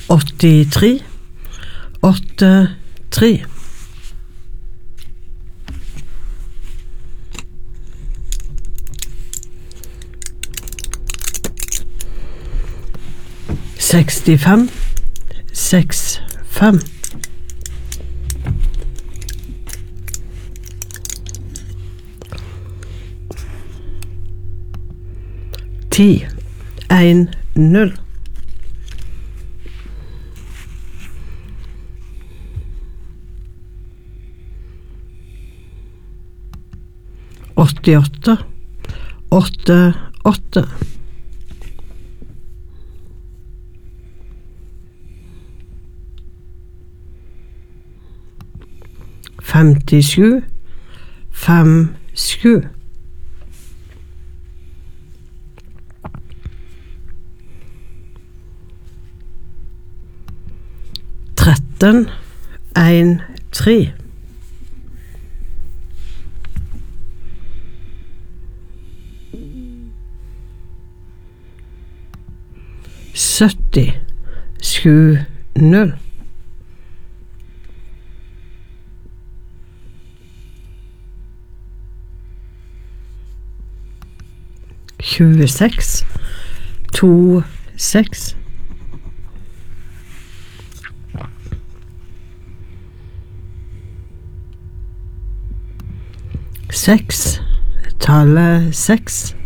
83 83 65 65 10 10 88 88 57 57 13 13 70 70 26 26 6 tallet 6